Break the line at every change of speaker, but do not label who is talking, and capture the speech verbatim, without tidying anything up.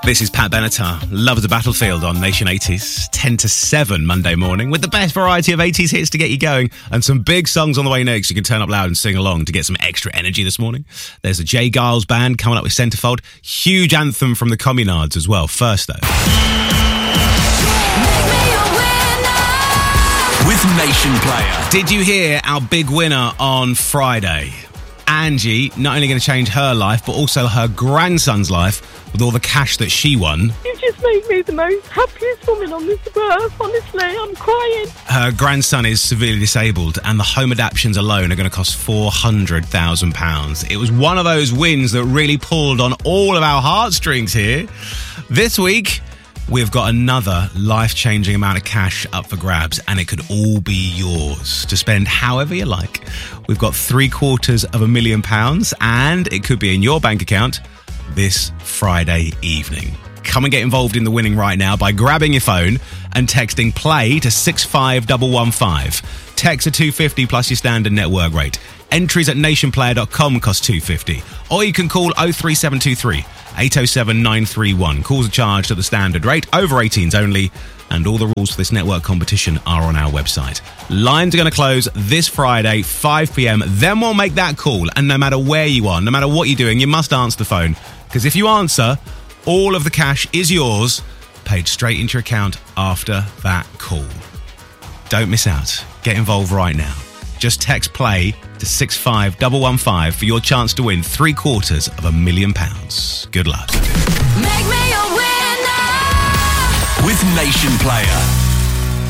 This is Pat Benatar, Love of the Battlefield on Nation eighties, ten to seven Monday morning, with the best variety of eighties hits to get you going, and some big songs on the way next. You can turn up loud and sing along to get some extra energy this morning. There's the Jay Giles Band coming up with Centerfold. Huge anthem from the Communards as well. First, though.
With Nation Player.
Did you hear our big winner on Friday? Angie, not only going to change her life, but also her grandson's life with all the cash that she won.
You just made me the most happiest woman on this earth, honestly. I'm crying.
Her grandson is severely disabled, and the home adaptations alone are going to cost four hundred thousand pounds. It was one of those wins that really pulled on all of our heartstrings here. This week, we've got another life-changing amount of cash up for grabs, and it could all be yours to spend however you like. We've got three quarters of a million pounds, and it could be in your bank account this Friday evening. Come and get involved in the winning right now by grabbing your phone and texting play to six five one one five. Text a two fifty plus your standard network rate. Entries at nation player dot com cost two fifty. Or you can call oh three seven two three, eight oh seven, nine three one. Calls are charged at the standard rate, over eighteens only, and all the rules for this network competition are on our website. Lines are going to close this Friday, five p.m. Then we'll make that call, and no matter where you are, no matter what you're doing, you must answer the phone, because if you answer, all of the cash is yours, paid straight into your account after that call. Don't miss out. Get involved right now. Just text play to six five one one five for your chance to win three quarters of a million pounds. Good luck.
Make me a winner with Nation Player.